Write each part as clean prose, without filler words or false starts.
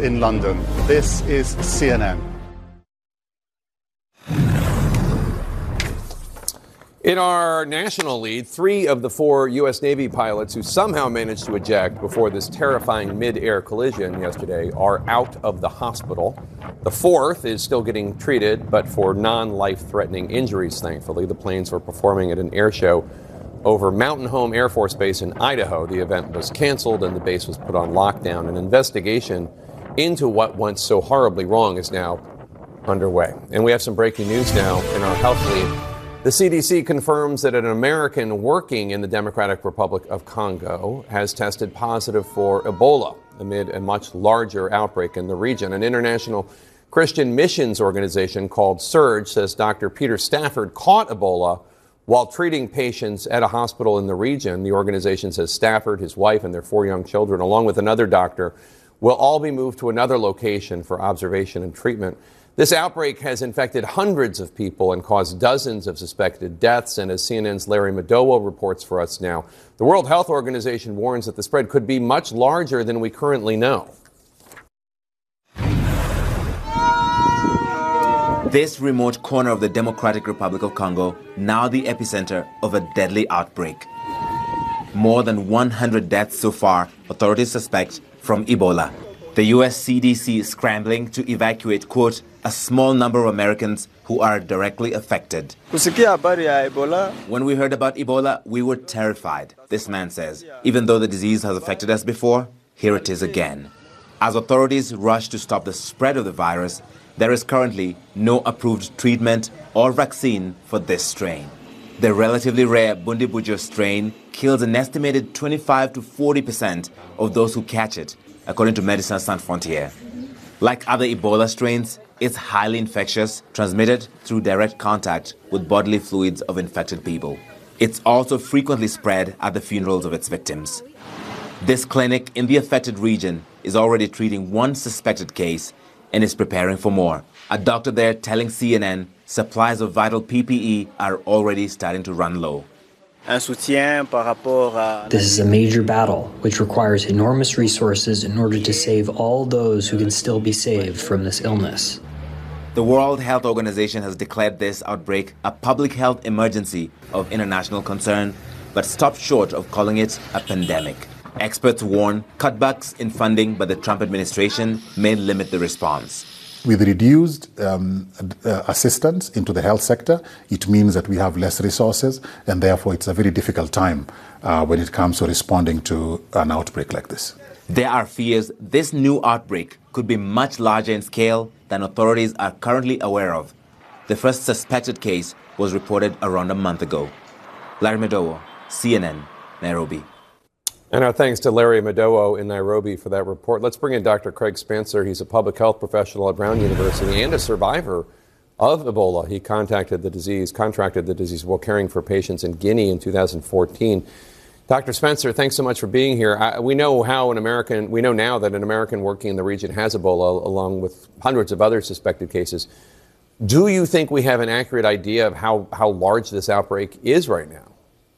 in London. This is CNN. In our national lead, 3 of the 4 U.S. Navy pilots who somehow managed to eject before this terrifying mid-air collision yesterday are out of the hospital. The 4th is still getting treated, but for non-life-threatening injuries, thankfully. The planes were performing at an air show over Mountain Home Air Force Base in Idaho. The event was canceled and the base was put on lockdown. An investigation into what went so horribly wrong is now underway. And we have some breaking news now in our health lead. The CDC confirms that an American working in the Democratic Republic of Congo has tested positive for Ebola amid a much larger outbreak in the region. An international Christian missions organization called SURGE says Dr. Peter Stafford caught Ebola while treating patients at a hospital in the region. The organization says Stafford, his wife, and their 4 young children, along with another doctor, will all be moved to another location for observation and treatment. This outbreak has infected hundreds of people and caused dozens of suspected deaths. And as CNN's Larry Madowo reports for us now, the World Health Organization warns that the spread could be much larger than we currently know. This remote corner of the Democratic Republic of Congo, now the epicenter of a deadly outbreak. More than 100 deaths so far, authorities suspect, from Ebola. The U.S. CDC is scrambling to evacuate, quote, a small number of Americans who are directly affected. When we heard about Ebola, we were terrified, this man says. Even though the disease has affected us before, here it is again. As authorities rush to stop the spread of the virus, there is currently no approved treatment or vaccine for this strain. The relatively rare Bundibugyo strain kills an estimated 25 to 40% of those who catch it, according to Médecins Sans Frontières. Like other Ebola strains, it's highly infectious, transmitted through direct contact with bodily fluids of infected people. It's also frequently spread at the funerals of its victims. This clinic in the affected region is already treating one suspected case and is preparing for more. A doctor there telling CNN supplies of vital PPE are already starting to run low. This is a major battle, which requires enormous resources in order to save all those who can still be saved from this illness. The World Health Organization has declared this outbreak a public health emergency of international concern, but stopped short of calling it a pandemic. Experts warn cutbacks in funding by the Trump administration may limit the response. With reduced assistance into the health sector, it means that we have less resources, and therefore it's a very difficult time when it comes to responding to an outbreak like this. There are fears this new outbreak could be much larger in scale than authorities are currently aware of. The first suspected case was reported around a month ago. Larry Madowo, CNN, Nairobi. And our thanks to Larry Madowo in Nairobi for that report. Let's bring in Dr. Craig Spencer. He's a public health professional at Brown University and a survivor of Ebola. He contracted the disease while caring for patients in Guinea in 2014. Dr. Spencer, thanks so much for being here. We know now that an American working in the region has Ebola, along with hundreds of other suspected cases. Do you think we have an accurate idea of how large this outbreak is right now?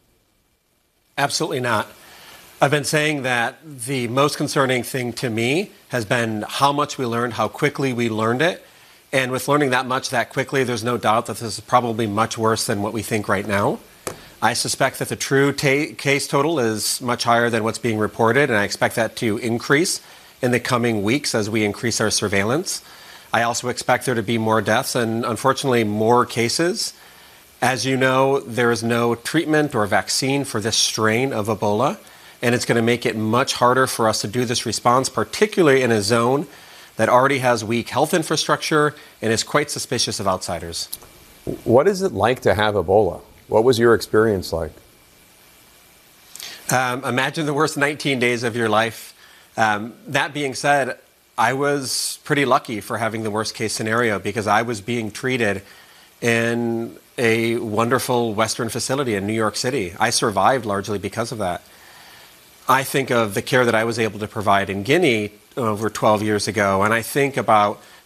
Absolutely not. I've been saying that the most concerning thing to me has been how much we learned, how quickly we learned it. And with learning that much that quickly, there's no doubt that this is probably much worse than what we think right now. I suspect that the true case total is much higher than what's being reported, and I expect that to increase in the coming weeks as we increase our surveillance. I also expect there to be more deaths and, unfortunately, more cases. As you know, there is no treatment or vaccine for this strain of Ebola. And it's going to make it much harder for us to do this response, particularly in a zone that already has weak health infrastructure and is quite suspicious of outsiders. What is it like to have Ebola? What was your experience like? Imagine the worst 19 days of your life. That being said, I was pretty lucky for having the worst case scenario because I was being treated in a wonderful Western facility in New York City. I survived largely because of that. I think of the care that I was able to provide in Guinea over 12 years ago, and I think about